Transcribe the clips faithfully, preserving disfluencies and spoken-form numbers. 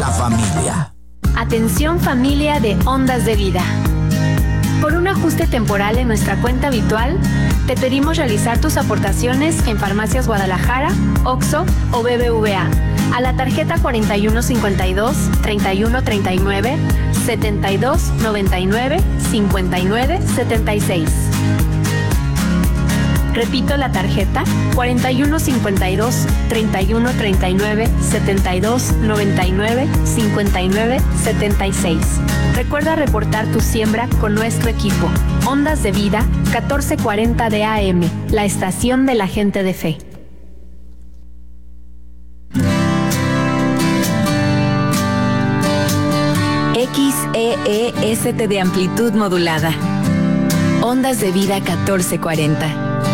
la familia. Atención familia de Ondas de Vida. Por un ajuste temporal en nuestra cuenta habitual, te pedimos realizar tus aportaciones en Farmacias Guadalajara, Oxxo o B B V A a la tarjeta cuarenta y uno cincuenta y dos, treinta y uno treinta y nueve, setenta y dos noventa y nueve, cincuenta y nueve setenta y seis. Repito la tarjeta cuarenta y uno cincuenta y dos, treinta y uno treinta y nueve, setenta y dos noventa y nueve, cincuenta y nueve setenta y seis. Recuerda reportar tu siembra con nuestro equipo. Ondas de Vida, catorce cuarenta de A M, la estación de la gente de fe. X E E S T de amplitud modulada. Ondas de Vida catorce cuarenta.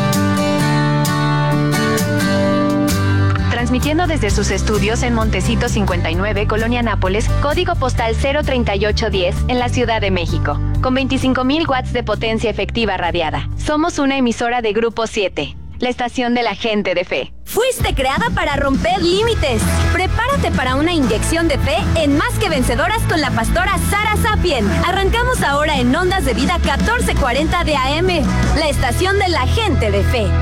Transmitiendo desde sus estudios en Montecito cincuenta y nueve, Colonia Nápoles, código postal cero treinta y ocho diez, en la Ciudad de México, con veinticinco mil watts de potencia efectiva radiada. Somos una emisora de Grupo siete, la estación de la gente de fe. Fuiste creada para romper límites. Prepárate para una inyección de fe en Más que Vencedoras con la pastora Sara Sapien. Arrancamos ahora en Ondas de Vida catorce cuarenta de A M, la estación de la gente de fe.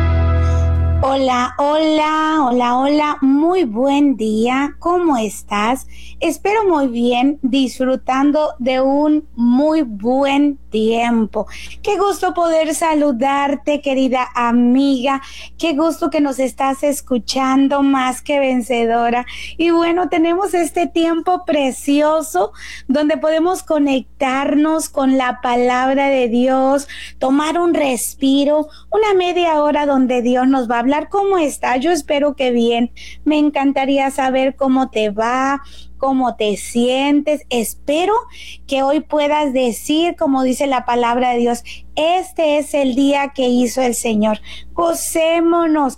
Hola, hola, hola, hola, muy buen día, ¿cómo estás? Espero muy bien, disfrutando de un muy buen tiempo. Qué gusto poder saludarte, querida amiga, qué gusto que nos estás escuchando, Más que Vencedora. Y bueno, tenemos este tiempo precioso donde podemos conectarnos con la palabra de Dios, tomar un respiro, una media hora donde Dios nos va a hablar. ¿Cómo está? Yo espero que bien. Me encantaría saber cómo te va, cómo te sientes. Espero que hoy puedas decir, como dice la palabra de Dios, este es el día que hizo el Señor. Gocémonos,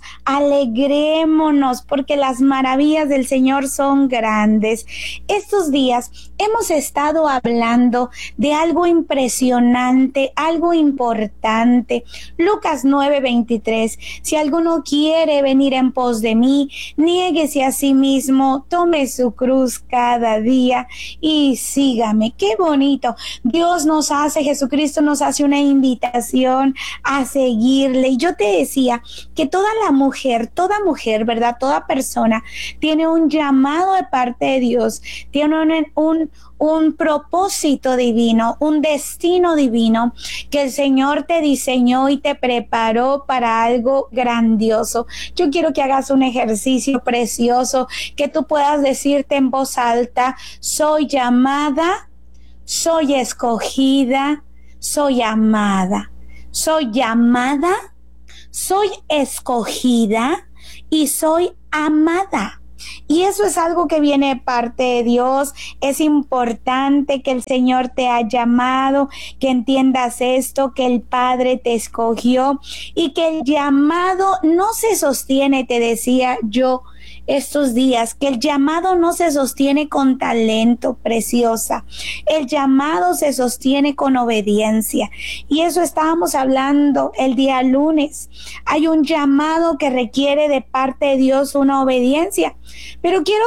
alegrémonos, porque las maravillas del Señor son grandes. Estos días hemos estado hablando de algo impresionante, algo importante. Lucas nueve veintitrés. Si alguno quiere venir en pos de mí, niéguese a sí mismo, tome su cruz cada día y sígame. Qué bonito. Dios nos hace, Jesucristo nos hace una invitación a seguirle. Y yo te decía que toda la mujer, toda mujer, ¿verdad? Toda persona tiene un llamado de parte de Dios, tiene un, un, un propósito divino, un destino divino que el Señor te diseñó y te preparó para algo grandioso. Yo quiero que hagas un ejercicio precioso, que tú puedas decirte en voz alta: soy llamada, soy escogida, soy amada. Soy llamada, soy escogida y soy amada. Y eso es algo que viene de parte de Dios. Es importante que el Señor te ha llamado, que entiendas esto, que el Padre te escogió y que el llamado no se sostiene, te decía yo estos días, que el llamado no se sostiene con talento, preciosa. El llamado se sostiene con obediencia. Y eso estábamos hablando el día lunes. Hay un llamado que requiere de parte de Dios una obediencia. Pero quiero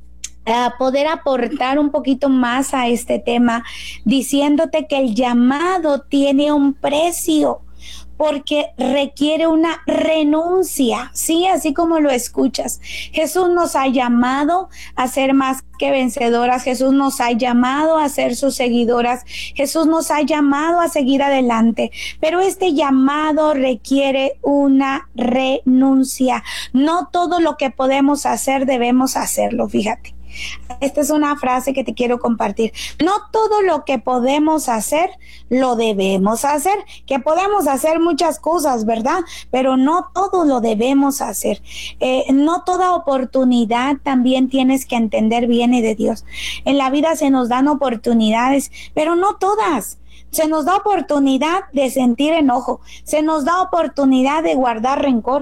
Uh, poder aportar un poquito más a este tema, diciéndote que el llamado tiene un precio, porque requiere una renuncia, sí, así como lo escuchas. Jesús nos ha llamado a ser más que vencedoras. Jesús nos ha llamado a ser sus seguidoras. Jesús nos ha llamado a seguir adelante. Pero este llamado requiere una renuncia. No todo lo que podemos hacer debemos hacerlo, fíjate. Esta es una frase que te quiero compartir. No todo lo que podemos hacer lo debemos hacer. Que podemos hacer muchas cosas, ¿verdad? Pero no todo lo debemos hacer. Eh, no toda oportunidad, también tienes que entender, viene de Dios. En la vida se nos dan oportunidades, pero no todas. Se nos da oportunidad de sentir enojo, se nos da oportunidad de guardar rencor,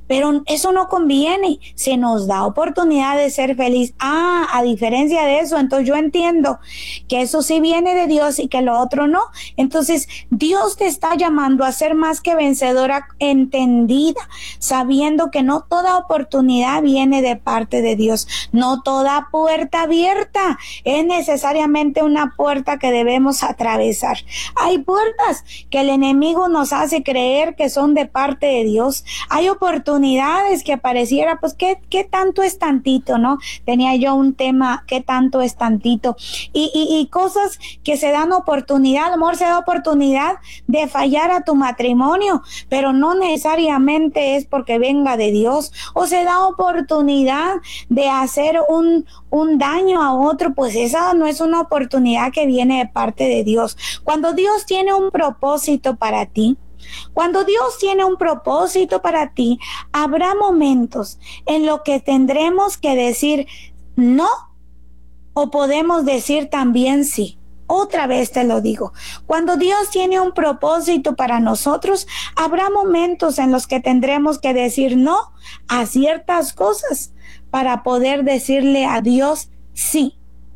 pero eso no conviene. Se nos da oportunidad de ser feliz. Ah, a diferencia de eso, entonces yo entiendo que eso sí viene de Dios y que lo otro no. Entonces Dios te está llamando a ser más que vencedora, entendida, sabiendo que no toda oportunidad viene de parte de Dios. No toda puerta abierta es necesariamente una puerta que debemos atravesar. Hay puertas que el enemigo nos hace creer que son de parte de Dios. Hay oportunidades que pareciera, pues, ¿qué, qué tanto es tantito, no? Tenía yo un tema, ¿qué tanto es tantito? Y, y, y cosas que se dan oportunidad, amor, se da oportunidad de fallar a tu matrimonio, pero no necesariamente es porque venga de Dios. O se da oportunidad de hacer un, un daño a otro, pues esa no es una oportunidad que viene de parte de Dios. Cuando Dios tiene un propósito para ti, Cuando Dios tiene un propósito para ti, habrá momentos en los que tendremos que decir no, o podemos decir también sí. Otra vez te lo digo, cuando Dios tiene un propósito para nosotros, habrá momentos en los que tendremos que decir no a ciertas cosas para poder decirle a Dios sí.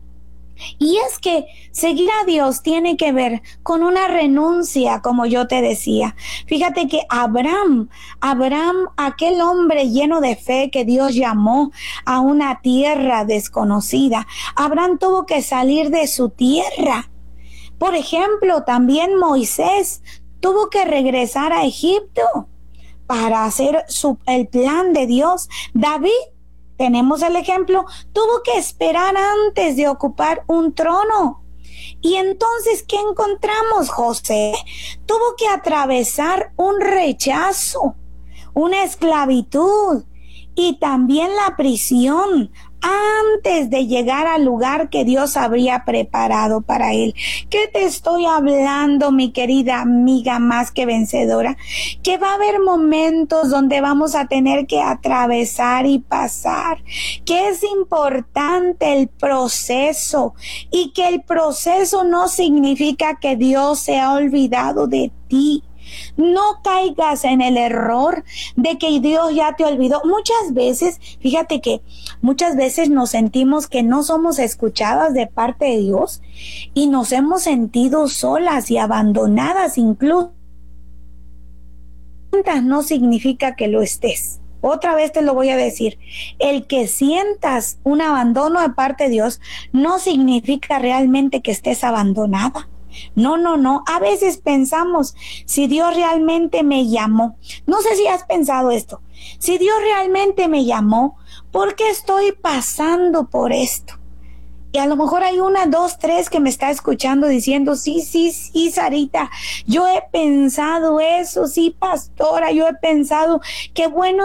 Y es que seguir a Dios tiene que ver con una renuncia, como yo te decía. Fíjate que Abraham, Abraham, aquel hombre lleno de fe que Dios llamó a una tierra desconocida, Abraham tuvo que salir de su tierra. Por ejemplo, también Moisés tuvo que regresar a Egipto para hacer su, el plan de Dios. David, tenemos el ejemplo, tuvo que esperar antes de ocupar un trono. Y entonces, ¿qué encontramos? José tuvo que atravesar un rechazo, una esclavitud y también la prisión antes de llegar al lugar que Dios habría preparado para él. ¿Qué te estoy hablando, mi querida amiga más que vencedora? Que va a haber momentos donde vamos a tener que atravesar y pasar, que es importante el proceso y que el proceso no significa que Dios se ha olvidado de ti. No caigas en el error de que Dios ya te olvidó. Muchas veces, fíjate que muchas veces nos sentimos que no somos escuchadas de parte de Dios y nos hemos sentido solas y abandonadas incluso. No significa que lo estés. Otra vez te lo voy a decir, el que sientas un abandono de parte de Dios no significa realmente que estés abandonada. No, no, no. A veces pensamos, si Dios realmente me llamó. No sé si has pensado esto. Si Dios realmente me llamó, ¿por qué estoy pasando por esto? Y a lo mejor hay una, dos, tres que me está escuchando diciendo, sí, sí, sí, Sarita, yo he pensado eso, sí, pastora, yo he pensado, qué bueno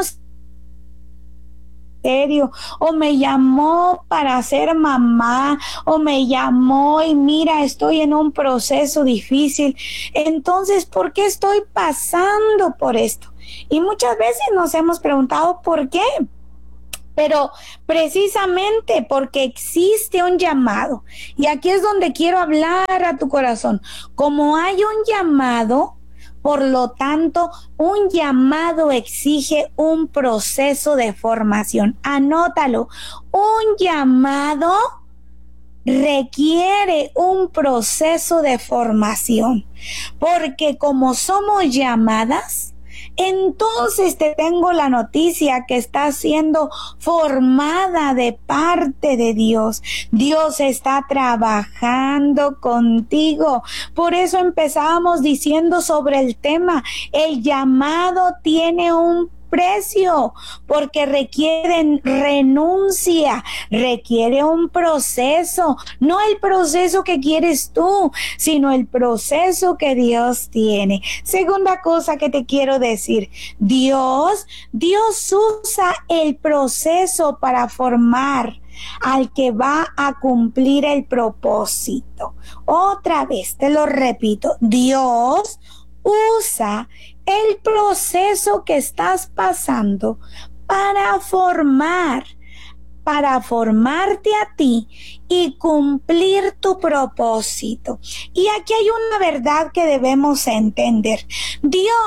o me llamó para ser mamá, o me llamó y mira, estoy en un proceso difícil. Entonces, ¿por qué estoy pasando por esto? Y muchas veces nos hemos preguntado ¿por qué? Pero precisamente porque existe un llamado. Y aquí es donde quiero hablar a tu corazón. Como hay un llamado, por lo tanto, un llamado exige un proceso de formación. Anótalo. Un llamado requiere un proceso de formación. Porque como somos llamadas, entonces te tengo la noticia que estás siendo formada de parte de Dios. Dios está trabajando contigo. Por eso empezamos diciendo sobre el tema, el llamado tiene un precio, porque requiere renuncia, requiere un proceso, no el proceso que quieres tú, sino el proceso que Dios tiene. Segunda cosa que te quiero decir, Dios, Dios usa el proceso para formar al que va a cumplir el propósito. Otra vez te lo repito, Dios usa el proceso que estás pasando para formar, para formarte a ti y cumplir tu propósito. Y aquí hay una verdad que debemos entender. Dios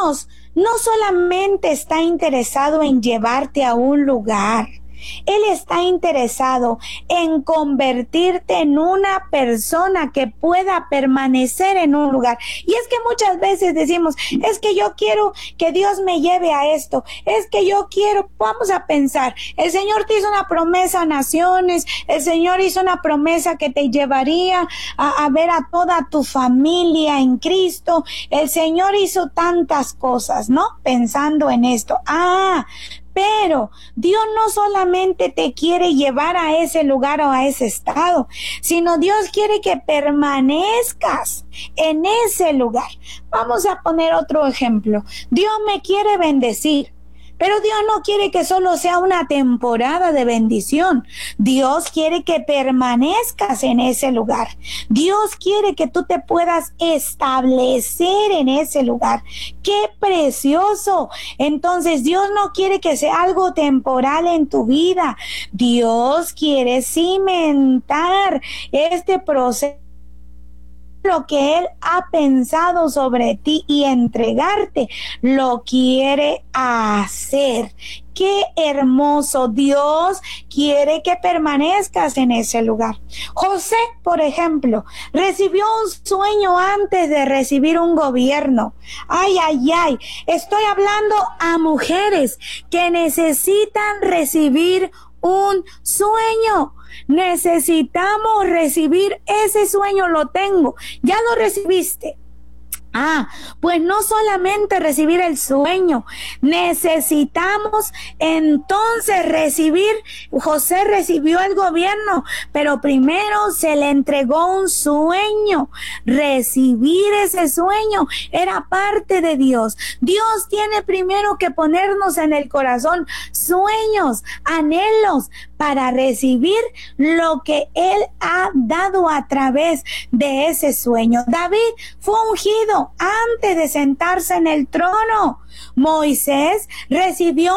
no solamente está interesado en llevarte a un lugar. Él está interesado en convertirte en una persona que pueda permanecer en un lugar. Y es que muchas veces decimos, es que yo quiero que Dios me lleve a esto, es que yo quiero, vamos a pensar, el Señor te hizo una promesa a naciones, el Señor hizo una promesa que te llevaría a, a ver a toda tu familia en Cristo, el Señor hizo tantas cosas, ¿no? Pensando en esto. Ah, pero Dios no solamente te quiere llevar a ese lugar o a ese estado, sino Dios quiere que permanezcas en ese lugar. Vamos a poner otro ejemplo. Dios me quiere bendecir. Pero Dios no quiere que solo sea una temporada de bendición. Dios quiere que permanezcas en ese lugar. Dios quiere que tú te puedas establecer en ese lugar. ¡Qué precioso! Entonces Dios no quiere que sea algo temporal en tu vida. Dios quiere cimentar este proceso, lo que Él ha pensado sobre ti y entregarte, lo quiere hacer. ¡Qué hermoso! Dios quiere que permanezcas en ese lugar. José, por ejemplo, recibió un sueño antes de recibir un gobierno. Ay, ay, ay. Estoy hablando a mujeres que necesitan recibir un sueño. Necesitamos recibir ese sueño. Lo tengo. Ya lo recibiste. Ah, pues no solamente recibir el sueño, necesitamos entonces recibir. José recibió el gobierno, pero primero se le entregó un sueño. Recibir ese sueño era parte de Dios. Dios tiene primero que ponernos en el corazón sueños, anhelos, para recibir lo que Él ha dado a través de ese sueño. David fue ungido antes de sentarse en el trono. Moisés recibió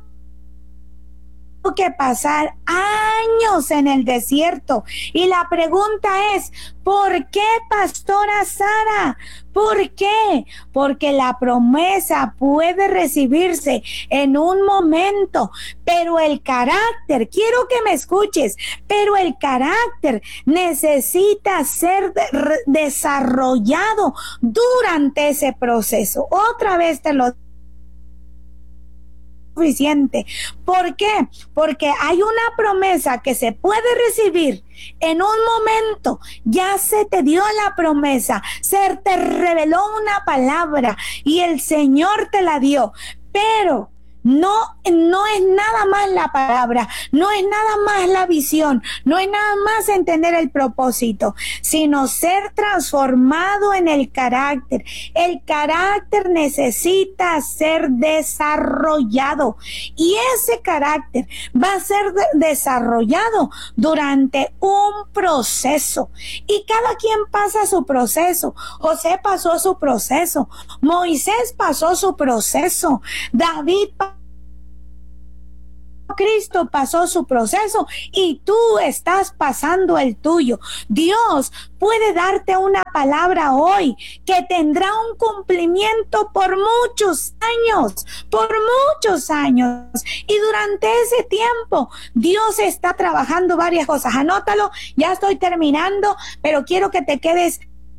que pasar años en el desierto. Y la pregunta es, ¿por qué, pastora Sara? ¿Por qué? Porque la promesa puede recibirse en un momento, pero el carácter, quiero que me escuches, pero el carácter necesita ser de, re, desarrollado durante ese proceso. Otra vez te lo suficiente. ¿Por qué? Porque hay una promesa que se puede recibir en un momento. Ya se te dio la promesa, se te reveló una palabra y el Señor te la dio, pero No, no es nada más la palabra, no es nada más la visión, no es nada más entender el propósito, sino ser transformado en el carácter. El carácter necesita ser desarrollado y ese carácter va a ser de- desarrollado durante un proceso y cada quien pasa su proceso. José pasó su proceso, Moisés pasó su proceso, David pasó, Cristo pasó su proceso y tú estás pasando el tuyo. Dios puede darte una palabra hoy que tendrá un cumplimiento por muchos años, por muchos años. Y durante ese tiempo Dios está trabajando varias cosas. Anótalo, ya estoy terminando, pero quiero que te quedes.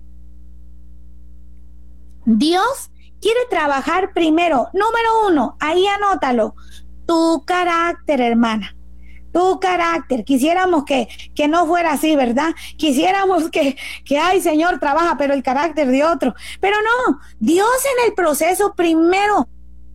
Dios quiere trabajar primero, número uno, ahí anótalo, tu carácter, hermana. Tu carácter. Quisiéramos que, que no fuera así, ¿verdad? Quisiéramos que, que, ay, Señor, trabaja, pero el carácter de otro. Pero no, Dios en el proceso primero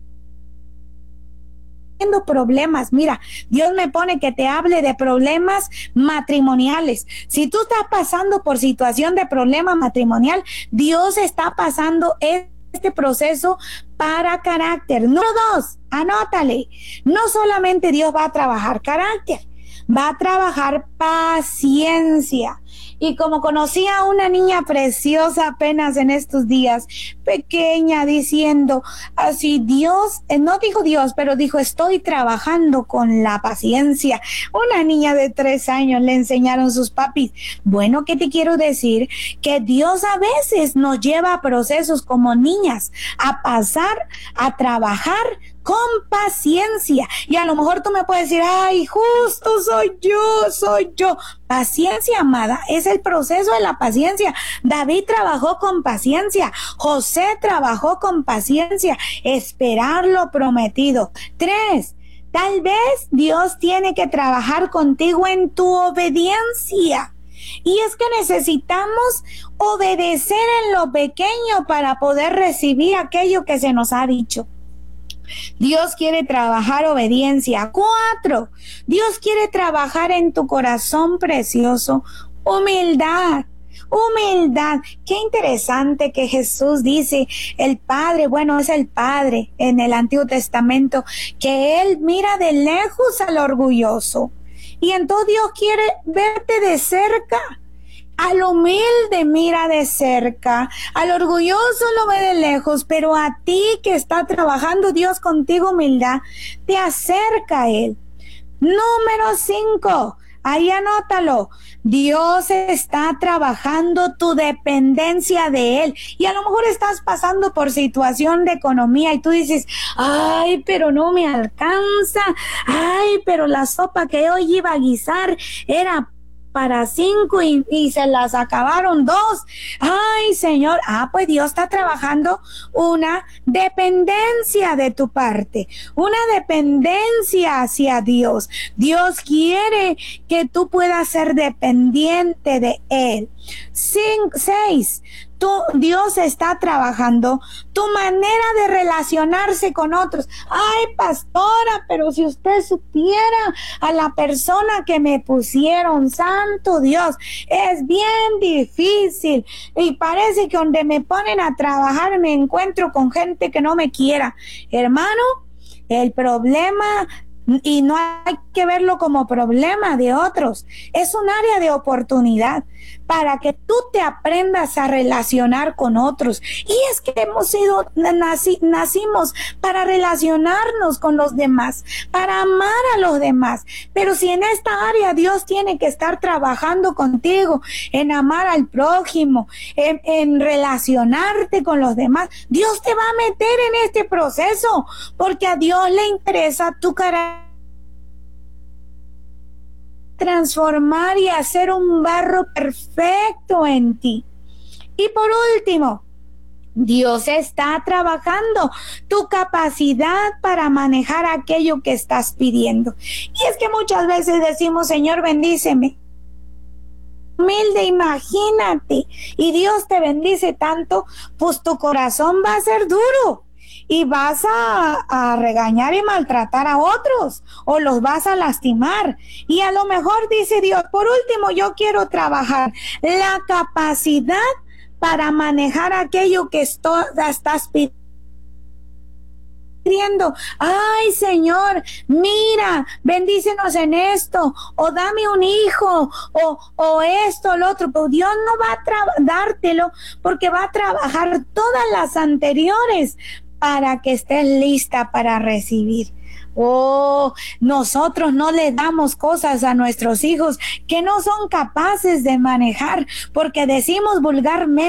teniendo problemas. Mira, Dios me pone que te hable de problemas matrimoniales. Si tú estás pasando por situación de problema matrimonial, Dios está pasando este proceso para carácter. Número dos, anótale. No solamente Dios va a trabajar carácter, va a trabajar paciencia. Y como conocí a una niña preciosa apenas en estos días, pequeña, diciendo así, Dios, eh, no dijo Dios, pero dijo, estoy trabajando con la paciencia. Una niña de tres años le enseñaron sus papis. Bueno, ¿qué te quiero decir? Que Dios a veces nos lleva a procesos como niñas, a pasar, a trabajar con paciencia. Y a lo mejor tú me puedes decir, ay, justo soy yo, soy yo. Paciencia, amada, es el proceso de la paciencia. David trabajó con paciencia. José trabajó con paciencia. Esperar lo prometido. Tres, tal vez Dios tiene que trabajar contigo en tu obediencia. Y es que necesitamos obedecer en lo pequeño para poder recibir aquello que se nos ha dicho. Dios quiere trabajar obediencia. Cuatro, Dios quiere trabajar en tu corazón precioso, humildad. Humildad. Qué interesante que Jesús dice, el Padre, bueno, es el Padre en el Antiguo Testamento, que Él mira de lejos al orgulloso. Y entonces Dios quiere verte de cerca. Al humilde mira de cerca, al orgulloso lo ve de lejos, pero a ti que está trabajando Dios contigo humildad, te acerca a Él. Número cinco, ahí anótalo. Dios está trabajando tu dependencia de Él. Y a lo mejor estás pasando por situación de economía y tú dices, ay, pero no me alcanza. Ay, pero la sopa que hoy iba a guisar era para cinco y, y se las acabaron dos. Ay, Señor, ah, pues Dios está trabajando una dependencia de tu parte, una dependencia hacia Dios. Dios quiere que tú puedas ser dependiente de Él. Cinco, seis, tú, Dios está trabajando tu manera de relacionarse con otros. Ay, pastora, pero si usted supiera a la persona que me pusieron, santo Dios, es bien difícil y parece que donde me ponen a trabajar me encuentro con gente que no me quiera. Hermano, el problema, y no hay que verlo como problema de otros, es un área de oportunidad para que tú te aprendas a relacionar con otros. Y es que hemos sido, nací, nacimos para relacionarnos con los demás, para amar a los demás. Pero si en esta área Dios tiene que estar trabajando contigo, en amar al prójimo, en, en relacionarte con los demás, Dios te va a meter en este proceso, porque a Dios le interesa tu carácter, transformar y hacer un barro perfecto en ti. Y por último, Dios está trabajando tu capacidad para manejar aquello que estás pidiendo. Y es que muchas veces decimos, Señor, bendíceme. Humilde, imagínate, y Dios te bendice tanto, pues tu corazón va a ser duro. Y vas a, a regañar y maltratar a otros, o los vas a lastimar. Y a lo mejor dice Dios, por último, yo quiero trabajar la capacidad para manejar aquello que esto, estás pidiendo. Ay, Señor, mira, bendícenos en esto, o dame un hijo, o, o esto, lo otro. Pero Dios no va a tra- dártelo, porque va a trabajar todas las anteriores para que estés lista para recibir. Oh, nosotros no le damos cosas a nuestros hijos que no son capaces de manejar, porque decimos vulgarmente,